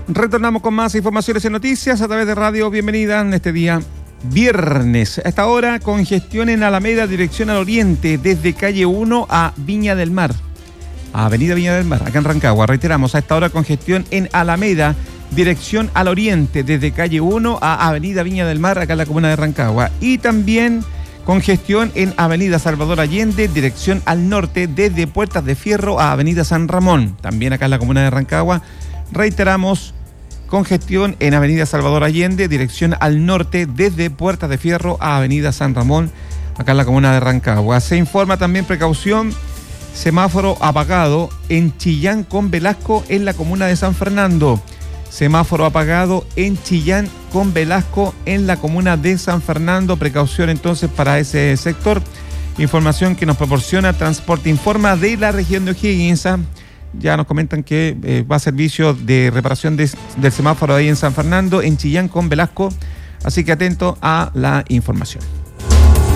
Retornamos con más informaciones y noticias a través de Radio Bienvenida en este día viernes. A esta hora, congestión en Alameda, dirección al oriente, desde calle 1 a Viña del Mar. A Avenida Viña del Mar, acá en Rancagua. Reiteramos, a esta hora congestión en Alameda, dirección al oriente, desde calle 1 a Avenida Viña del Mar, acá en la comuna de Rancagua. Y también congestión en Avenida Salvador Allende, dirección al norte, desde Puertas de Fierro a Avenida San Ramón, también acá en la comuna de Rancagua. Reiteramos, congestión en Avenida Salvador Allende, dirección al norte, desde Puertas de Fierro a Avenida San Ramón, acá en la comuna de Rancagua. Se informa también precaución, semáforo apagado en Chillán con Velasco en la comuna de San Fernando. Semáforo apagado en Chillán con Velasco en la comuna de San Fernando. Precaución entonces para ese sector. Información que nos proporciona Transporte Informa de la región de O'Higgins. Ya nos comentan que va a servicio de reparación del semáforo ahí en San Fernando, en Chillán con Velasco. Así que atento a la información.